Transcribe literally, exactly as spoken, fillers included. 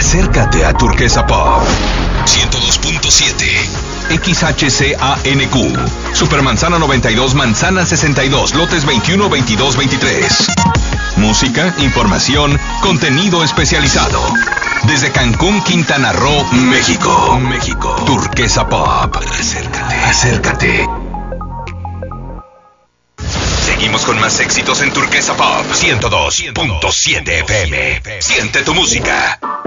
Acércate a Turquesa Pop ciento dos punto siete X H C A N Q, Supermanzana noventa y dos, Manzana sesenta y dos, lotes veintiuno, veintidós, veintitrés. Música, información, contenido especializado. Desde Cancún, Quintana Roo, México. México. Turquesa Pop. Acércate. Acércate. Seguimos con más éxitos en Turquesa Pop ciento dos punto siete F M. Siente tu música.